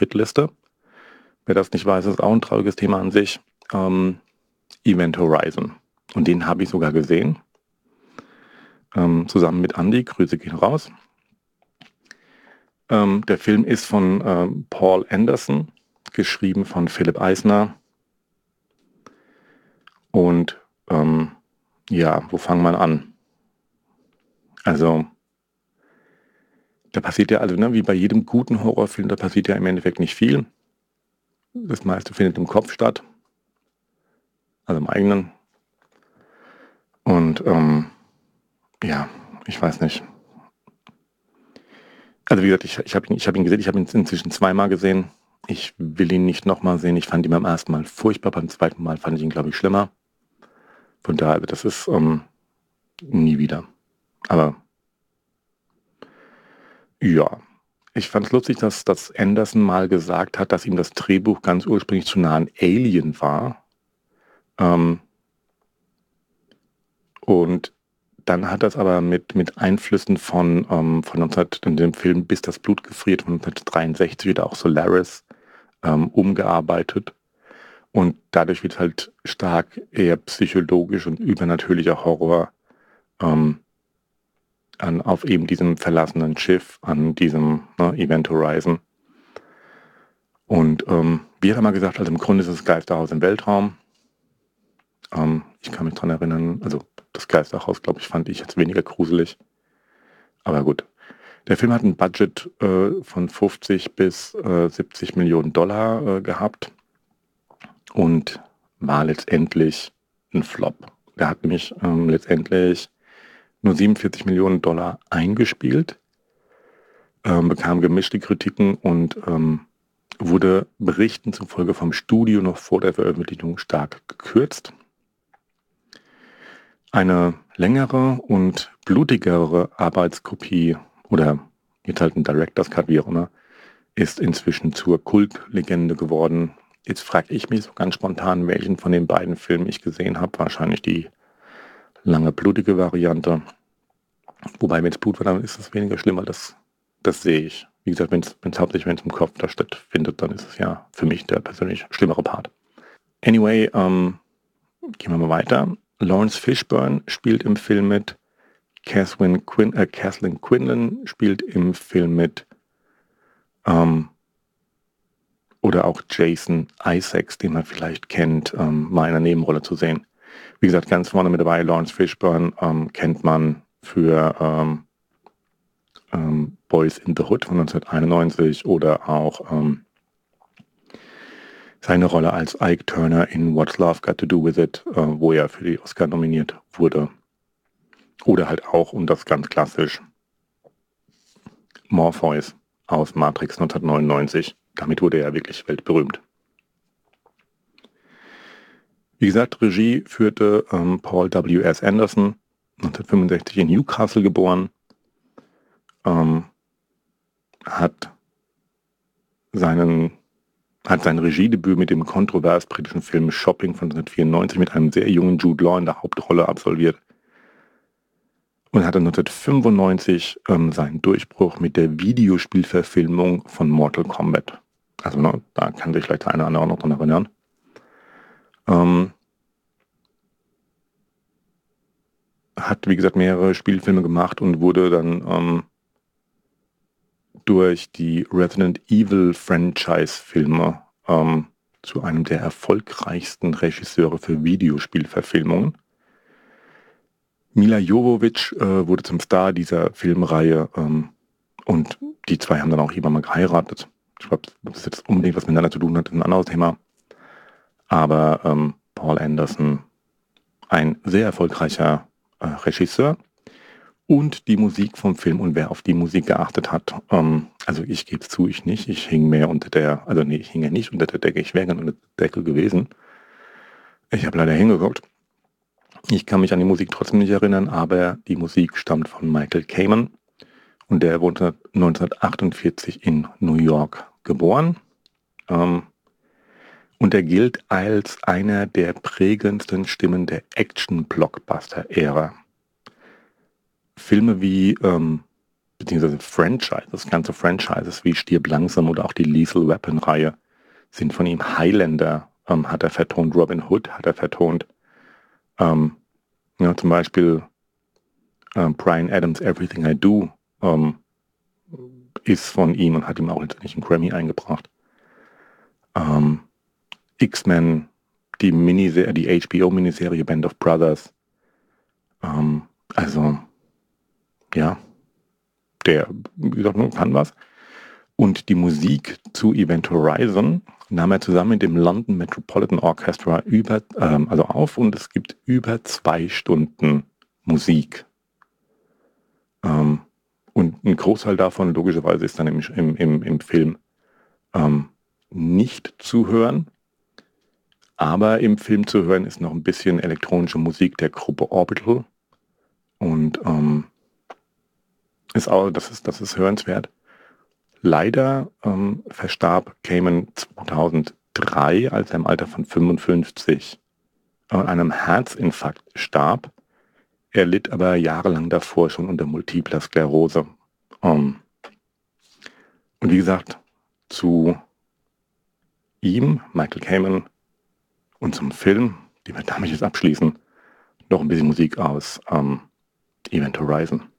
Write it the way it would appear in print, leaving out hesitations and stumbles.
Bitliste. Wer das nicht weiß, ist auch ein trauriges Thema an sich. Event Horizon. Und den habe ich sogar gesehen. Zusammen mit Andy. Grüße gehen raus. Der Film ist von Paul Anderson, geschrieben von Philipp Eisner. Und ja, wo fangen wir an? Also, da passiert ja, also ne, wie bei jedem guten Horrorfilm, da passiert ja im Endeffekt nicht viel. Das meiste findet im Kopf statt. Also im eigenen. Und ja, ich weiß nicht. Also wie gesagt, ich hab ihn gesehen, ich habe ihn inzwischen zweimal gesehen. Ich will ihn nicht nochmal sehen. Ich fand ihn beim ersten Mal furchtbar, beim zweiten Mal fand ich ihn, glaube ich, schlimmer. Von daher, das ist nie wieder. Aber ja, ich fand es lustig, dass Anderson mal gesagt hat, dass ihm das Drehbuch ganz ursprünglich zu nah an Alien war. Und dann hat das aber mit Einflüssen von 19, in dem Film Bis das Blut gefriert von 1963 wieder auch Solaris umgearbeitet. Und dadurch wird halt stark eher psychologisch und übernatürlicher Horror auf eben diesem verlassenen Schiff, an diesem Event Horizon. Und wie hat er mal gesagt, also im Grunde ist es Geisterhaus im Weltraum. Ich kann mich dran erinnern, also das Geisterhaus, glaube ich, fand ich jetzt weniger gruselig. Aber gut. Der Film hat ein Budget von 50 bis 70 Millionen Dollar gehabt und war letztendlich ein Flop. Der hat nämlich letztendlich nur 47 Millionen Dollar eingespielt, bekam gemischte Kritiken und wurde Berichten zufolge vom Studio noch vor der Veröffentlichung stark gekürzt. Eine längere und blutigere Arbeitskopie oder jetzt halt ein Director's Cut, wie auch immer, ist inzwischen zur Kultlegende geworden. Jetzt frage ich mich so ganz spontan, welchen von den beiden Filmen ich gesehen habe. Wahrscheinlich die lange blutige Variante. Wobei, wenn es Blut war, dann ist es weniger schlimm, weil das sehe ich. Wie gesagt, wenn es hauptsächlich im Kopf da stattfindet, dann ist es ja für mich der persönlich schlimmere Part. Anyway, gehen wir mal weiter. Lawrence Fishburne spielt im Film mit. Kathleen Quinlan spielt im Film mit. Oder auch Jason Isaacs, den man vielleicht kennt, mal in einer Nebenrolle zu sehen. Wie gesagt, ganz vorne mit dabei, Lawrence Fishburne kennt man für Boys in the Hood von 1991 oder auch seine Rolle als Ike Turner in What's Love Got to Do With It, wo er für die Oscar nominiert wurde. Oder halt auch, und das ganz klassisch, Morpheus aus Matrix 1999. Damit wurde er wirklich weltberühmt. Wie gesagt, Regie führte Paul W.S. Anderson, 1965 in Newcastle geboren, hat sein Regiedebüt mit dem kontrovers britischen Film Shopping von 1994 mit einem sehr jungen Jude Law in der Hauptrolle absolviert und hatte 1995 seinen Durchbruch mit der Videospielverfilmung von Mortal Kombat. Also da kann sich vielleicht der eine oder andere noch dran erinnern. Hat, wie gesagt, mehrere Spielfilme gemacht und wurde dann durch die Resident Evil Franchise-Filme zu einem der erfolgreichsten Regisseure für Videospielverfilmungen. Mila Jovovich wurde zum Star dieser Filmreihe und die zwei haben dann auch irgendwann mal geheiratet. Ich glaube, ob das jetzt unbedingt was miteinander zu tun hat, ist ein anderes Thema. Aber Paul Anderson, ein sehr erfolgreicher Regisseur. Und die Musik vom Film und wer auf die Musik geachtet hat. Also ich gebe es zu, ich nicht. Ich hing mehr unter der, also nee, ich hing ja nicht unter der Decke, ich wäre gerne unter der Decke gewesen. Ich habe leider hingeguckt. Ich kann mich an die Musik trotzdem nicht erinnern, aber die Musik stammt von Michael Kamen und der wurde 1948 in New York geboren. Und er gilt als einer der prägendsten Stimmen der Action-Blockbuster-Ära. Filme wie beziehungsweise Franchises, ganze Franchises wie Stirb langsam oder auch die Lethal Weapon-Reihe sind von ihm. Highlander hat er vertont, Robin Hood hat er vertont. Ja, zum Beispiel Bryan Adams' Everything I Do ist von ihm und hat ihm auch letztendlich einen Grammy eingebracht. X-Men, die HBO-Miniserie Band of Brothers. Also, ja, der, wie gesagt, kann was. Und die Musik zu Event Horizon nahm er zusammen mit dem London Metropolitan Orchestra auf und es gibt über 2 Stunden Musik. Und ein Großteil davon, logischerweise, ist dann im Film nicht zu hören. Aber im Film zu hören ist noch ein bisschen elektronische Musik der Gruppe Orbital. Und das ist hörenswert. Leider verstarb Kamen 2003, als er im Alter von 55 an einem Herzinfarkt starb. Er litt aber jahrelang davor schon unter multipler Sklerose. Und wie gesagt, zu ihm, Michael Kamen, und zum Film, den wir damit jetzt abschließen, noch ein bisschen Musik aus Event Horizon.